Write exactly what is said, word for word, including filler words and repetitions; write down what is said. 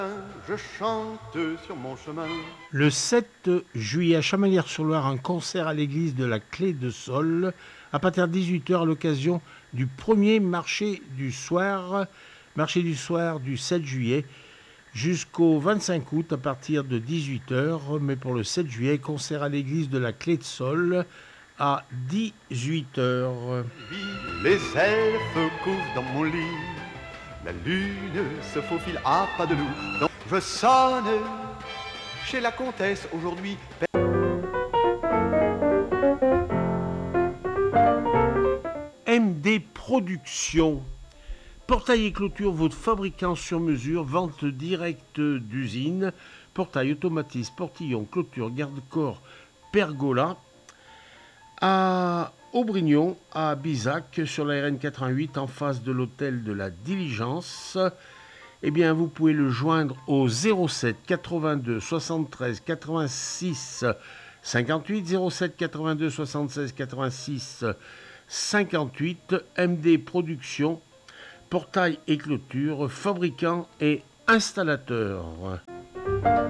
Je chante sur mon chemin. Le sept juillet à Chamalières-sur-Loire, un concert à l'église de la Clé de Sol à partir de dix-huit heures à l'occasion du premier marché du soir, marché du soir du sept juillet jusqu'au vingt-cinq août à partir de dix-huit heures. Mais pour le sept juillet, concert à l'église de la Clé de Sol à dix-huit heures. Les elfes courent dans mon lit, la lune se faufile à pas de loup. Donc je sonne chez la comtesse aujourd'hui. M D Productions. Portail et clôture, votre fabricant sur mesure, vente directe d'usine, portail, automatisme, portillon, clôture, garde-corps, pergola, à Aubrignon, à Bizac, sur la R N quatre-vingt-huit, en face de l'hôtel de la Diligence. Eh bien, vous pouvez le joindre au zéro sept quatre-vingt-deux soixante-treize quatre-vingt-six cinquante-huit, zéro sept quatre-vingt-deux soixante-seize quatre-vingt-six cinquante-huit, M D Productions, portail et clôture, fabricant et installateur.